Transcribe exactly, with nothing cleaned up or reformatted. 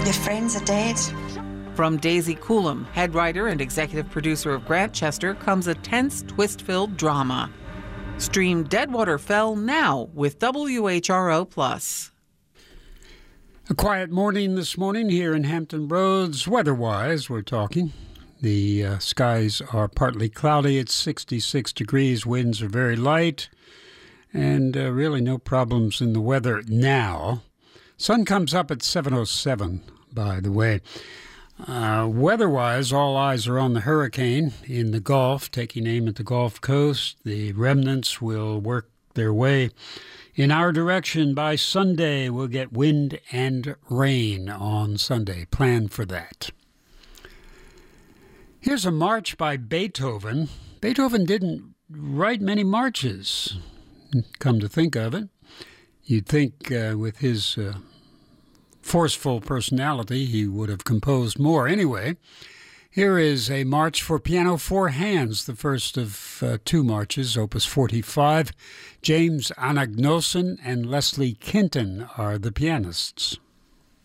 Your friends are dead. From Daisy Coulomb, head writer and executive producer of Grantchester, comes a tense, twist-filled drama. Stream Deadwater Fell now with W H R O Plus. A quiet morning this morning here in Hampton Roads. Weather-wise, we're talking. The uh, skies are partly cloudy. It's sixty-six degrees. Winds are very light. And uh, really no problems in the weather now. Sun comes up at seven oh seven, by the way. Uh, weather-wise, all eyes are on the hurricane in the Gulf, taking aim at the Gulf Coast. The remnants will work their way in our direction. By Sunday, we'll get wind and rain on Sunday. Plan for that. Here's a march by Beethoven. Beethoven didn't write many marches, come to think of it. You'd think uh, with his uh, forceful personality, he would have composed more. Anyway, here is a march for piano, four hands, the first of uh, two marches, opus forty-five. James Anagnoson and Leslie Kinton are the pianists.